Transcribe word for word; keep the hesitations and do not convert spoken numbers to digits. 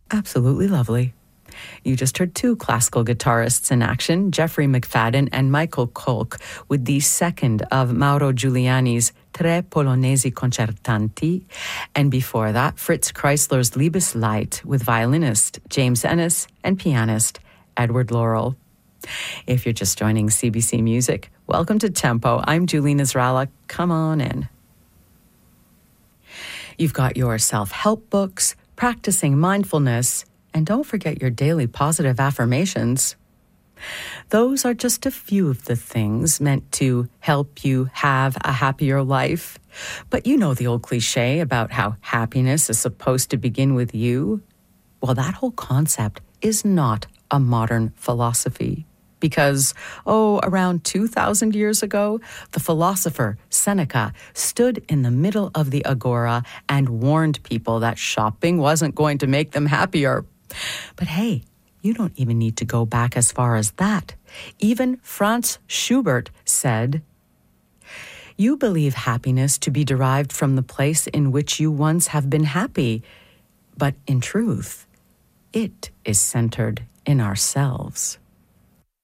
Absolutely lovely. You just heard two classical guitarists in action, Jeffrey McFadden and Michael Kolk, with the second of Mauro Giuliani's Tre Polonesi Concertanti, and before that, Fritz Kreisler's Liebeslied with violinist James Ennis and pianist Edward Laurel. If you're just joining C B C Music, welcome to Tempo. I'm Julene Israela. Come on in. You've got your self-help books, practicing mindfulness, and don't forget your daily positive affirmations. Those are just a few of the things meant to help you have a happier life. But you know the old cliche about how happiness is supposed to begin with you? Well, that whole concept is not a modern philosophy. Because, oh, around two thousand years ago, the philosopher Seneca stood in the middle of the agora and warned people that shopping wasn't going to make them happier. But hey, you don't even need to go back as far as that. Even Franz Schubert said, "You believe happiness to be derived from the place in which you once have been happy, but in truth, it is centered in ourselves."